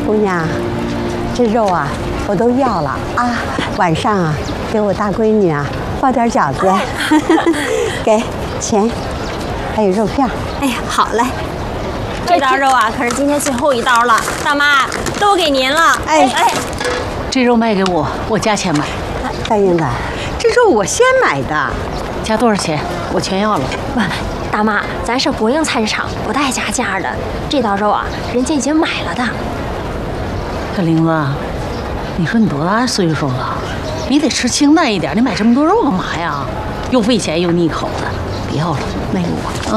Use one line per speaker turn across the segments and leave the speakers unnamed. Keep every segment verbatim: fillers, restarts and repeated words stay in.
姑娘，这肉啊，我都要了啊。晚上啊，给我大闺女啊包点饺子，给钱，还有肉片。
哎呀，好嘞。这道肉啊，可是今天最后一道了，大妈都给您了。哎哎，
这肉卖给我，我加钱买。
大英子，这肉我先买的，
加多少钱？我全要了。
不，大妈，咱是国营菜市场，不带加价的。这道肉啊，人家已经买了的。
小玲子，你说你多大岁数了？你得吃清淡一点，你买这么多肉干嘛呀？又费钱又腻口的，别要了，那个我啊。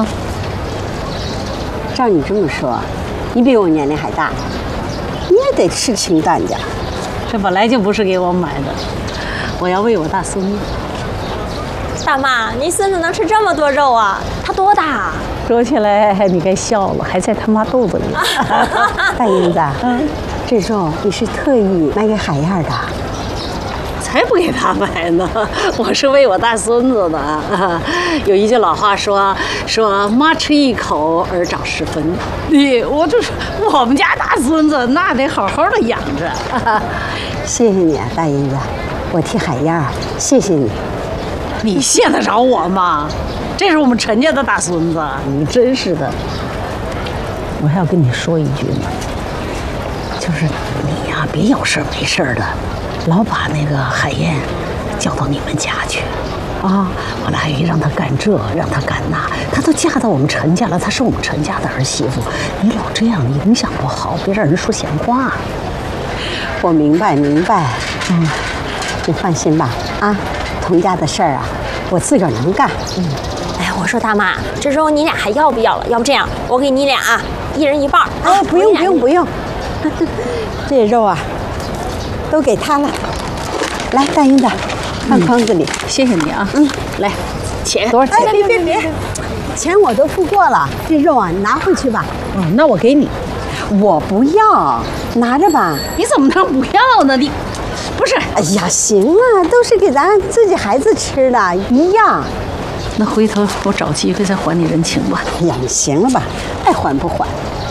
照你这么说，你比我年龄还大，你也得吃清淡点。
这本来就不是给我买的，我要喂我大孙子。
大妈，您孙子能吃这么多肉啊？他多大啊？
说起来你该笑了，还在他妈肚子里。
大英子，嗯，这肉你是特意买给海燕的？
才不给他买呢，我是喂我大孙子的。有一句老话说说妈吃一口，儿长十分。你我就是我们家大孙子，那得好好的养着。
谢谢你啊，大英子，我替海燕谢谢你。
你谢得着我吗？这是我们陈家的大孙子，你真是的。我还要跟你说一句呢，就是你呀，别有事没事的。老把那个海燕叫到你们家去，啊，完了还让她干这，让她干那，她都嫁到我们陈家了，她是我们陈家的儿媳妇，你老这样影响不好，别让人说闲话。
我明白明白，嗯，你放心吧，啊，童家的事儿啊，我自个儿能干。嗯，
哎，我说大妈，这肉你俩还要不要了？要不这样，我给你俩啊，一人一半。
哎，不用不用不用，这肉啊。都给他了，来，大英子，放筐子里、嗯。
谢谢你啊，嗯，来，钱
多少钱？哎，别别别，钱我都付过了，这肉啊，你拿回去吧。
嗯，那我给你，
我不要，拿着吧。
你怎么能不要呢？你不是？
哎呀，行啊，都是给咱自己孩子吃的，一样。
那回头我找机会再还你人情吧。
哎呀，你行了吧？爱还不还？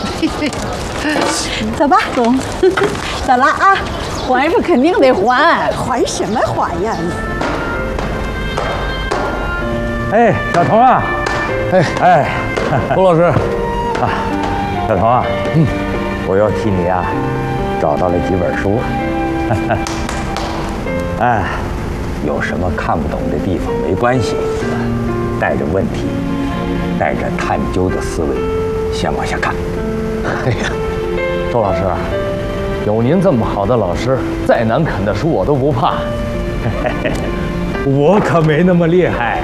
走吧，
走，
走了啊。
还是肯定得还，
还什么还呀？
哎，小童啊，哎哎，龚老师，啊，小童啊，嗯，我要替你啊找到了几本书，哎，有什么看不懂的地方没关系，带着问题，带着探究的思维，先往下看。
哎呀，周老师。有您这么好的老师，再难啃的书我都不怕。
我可没那么厉害。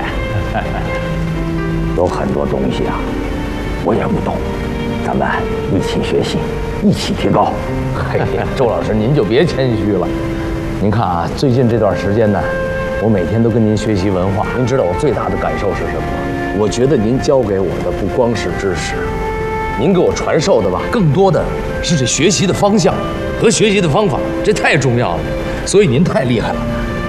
有很多东西啊，我也不懂，咱们一起学习，一起提高。
哎呀，周老师您就别谦虚了。您看啊，最近这段时间呢，我每天都跟您学习文化。您知道我最大的感受是什么吗？我觉得您教给我的不光是知识，您给我传授的吧，更多的是这学习的方向和学习的方法，这太重要了。所以您太厉害了。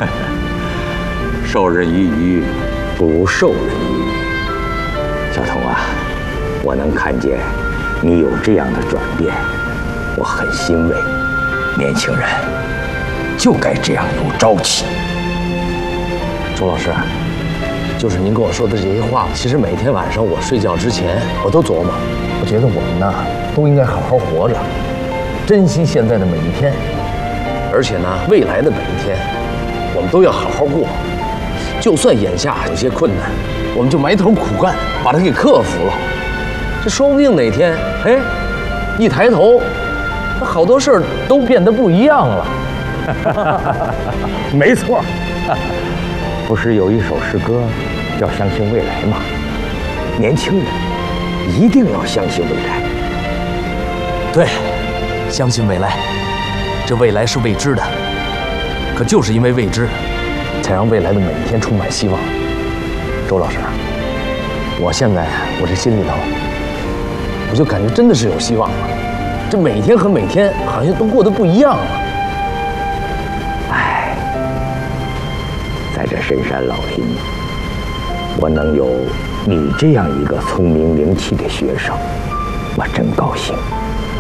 授人以鱼，不如授人以渔。小童啊，我能看见你有这样的转变，我很欣慰。年轻人就该这样有朝气。
周老师，就是您跟我说的这些话，其实每天晚上我睡觉之前，我都琢磨，我觉得我们呢都应该好好活着，珍惜现在的每一天，而且呢，未来的每一天，我们都要好好过。就算眼下有些困难，我们就埋头苦干，把它给克服了。这说不定哪天，哎，一抬头，那好多事儿都变得不一样了。
没错，不是有一首诗歌叫《相信未来》吗？年轻人一定要相信未来。
对，相信未来。这未来是未知的，可就是因为未知，才让未来的每一天充满希望。周老师，我现在我这心里头，我就感觉真的是有希望了。这每天和每天好像都过得不一样了。
哎，在这深山老林，我能有你这样一个聪明灵气的学生，我真高兴。